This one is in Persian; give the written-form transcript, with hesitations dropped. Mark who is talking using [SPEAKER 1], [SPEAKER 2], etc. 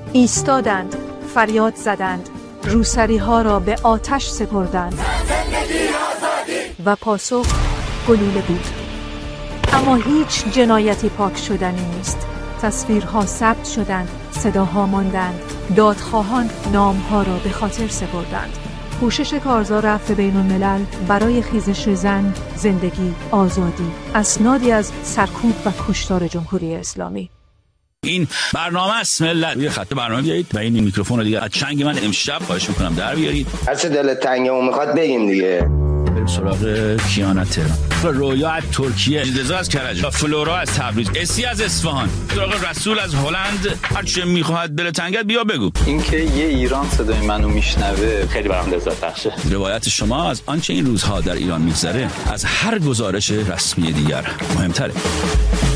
[SPEAKER 1] ایستادند، فریاد زدند، روسری ها را به آتش سپردند و پاسخ گلوله بود. اما هیچ جنایتی پاک شدنی نیست. تصویرها ثبت شدند، صداها ماندند، دادخواهان نامها را به خاطر سپردند. کوشش کارزار عفو بین الملل برای خیزش زن، زندگی، آزادی، اسنادی از سرکوب و کشتار جمهوری اسلامی.
[SPEAKER 2] این برنامه است ملت. روی خط برنامه بیایید و این میکروفون رو دیگه از چنگ من امشب خواهش میکنم در بیارید.
[SPEAKER 3] هر چه دلت تنگه و میخواد بگیم دیگه.
[SPEAKER 2] بریم سراغ کیانا تهران، رویا از ترکیه، رضا از کرج، فلورا از تبریز، اسی از اصفهان، سراغ رسول از هلند. هر چه میخواد دل تنگت بیا بگو.
[SPEAKER 4] اینکه یه ایران صدای منو میشنوه
[SPEAKER 2] خیلی برام لذت بخشه. روایت شما از آنچه این روزها در ایران میگذره از هر گزارش رسمی دیگر مهمتره.